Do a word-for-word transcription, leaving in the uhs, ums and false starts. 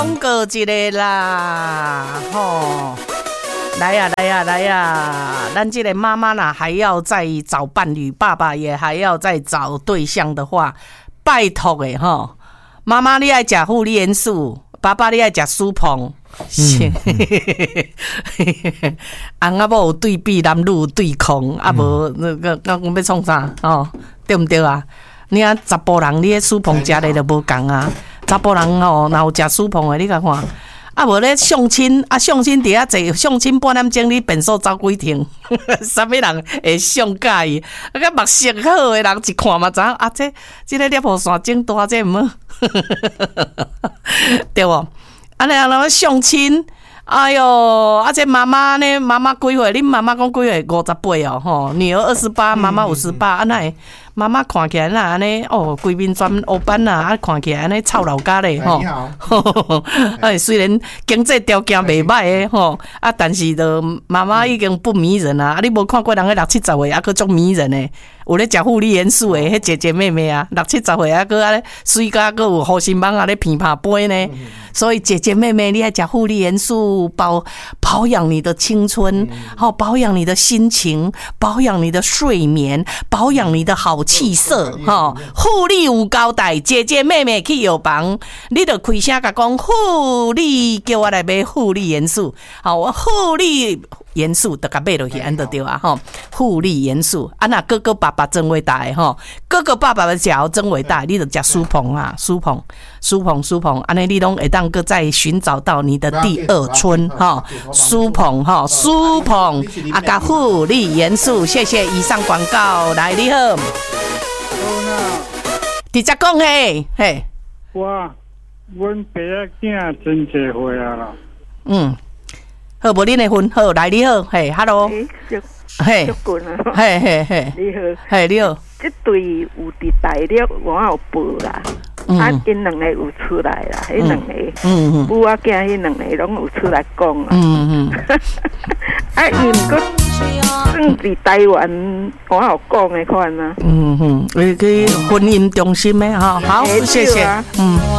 广告一个啦，吼！来呀、啊、来呀、啊、来呀、啊！咱这个妈妈呢，还要再找伴侣，爸爸也还要再找对象的话，拜托的吼，妈妈你爱吃护理元素，爸爸你爱吃苏鹏。嗯，翁仔某有对比，男女有对抗，啊无那个那我要创啥哦？对毋对啊？你啊，查甫人你迄苏鹏食的就无共啊，查甫人吼，若有食苏鹏的，你甲看。啊，无咧相亲，啊相亲伫遐坐，相亲半点钟，你便所走几趟，啥物人会上介意？啊，个目色好诶人一看嘛知影，啊，这这个摄雨伞整大这毋好，对无？啊，然后相亲，哎哟，啊这妈妈呢？妈妈几岁？恁妈妈讲几岁？五十八哦，吼，女儿二十八，妈妈五十八，啊那会？妈妈看起来那安尼哦，规面全黑斑啊，啊看起来安尼臭老家咧吼。哎，虽然经济条件袂歹诶吼，啊，但是都妈妈已经不迷人啊。啊，你无看过人个六七十岁啊，佫足迷人诶。有咧食护理元素诶，迄姐姐妹妹啊，六七十岁啊，佫安尼水甲佫有护心网啊咧乒乓杯呢。所以姐姐妹妹，你爱食护理元素，保保养你的青春，好保养你的心情，保养你的睡眠，保养你的好气色，哈！护理有交代，姐姐妹妹去药房，你就开声甲讲护理，叫我来买护理元素，好，我护理元素就甲买落去，安就对啊，吼！护理元素，啊那哥哥爸爸真伟大诶，吼！哥哥爸爸的脚真伟大，你就食苏鹏啊，苏鹏，苏鹏，苏鹏，安尼你拢会当个再寻找到你的第二春，哈！苏鹏，哈，苏鹏，啊，甲护理元素，谢谢以上广告，来你好。直接讲嘿，嘿， 我，阮爸仔囝真侪岁啊啦。 嗯，好，无恁的分好，来你好，嘿 ，hello， 嘿，嘿嘿嘿， 你好， 嘿你好， 这对有伫大陆我有报啦，嗯、啊，因两个有出来啦，迄两个，嗯嗯，母仔囝迄两个拢有出来讲啊，嗯嗯，啊，伊毋过。算伫台湾我有讲的款啊， 嗯嗯，伊去婚姻中心的哈，好，谢谢，嗯。